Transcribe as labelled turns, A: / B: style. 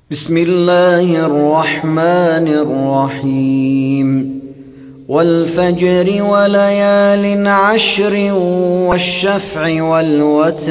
A: بسم الله الرحمن الرحيم والفجر وليال عشر والشفع والوتر